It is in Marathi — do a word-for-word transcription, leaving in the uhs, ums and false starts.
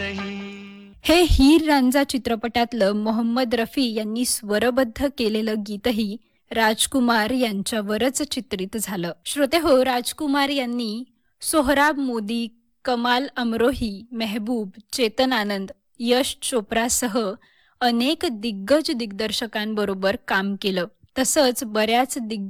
हे हीर रांझा चित्रपटातलं मोहम्मद रफी यांनी स्वरबद्ध केलेलं गीतही राजकुमार यांच्यावरच चित्रित झालं. श्रोते हो, राजकुमार यांनी सोहराब मोदी, कमाल अमरोही, मेहबूब, चेतन आनंद, यश चोप्रासह अनेक दिग्गज दिग्दर्शकांबरोबर काम केलं. तसंच बऱ्याच दिग्गज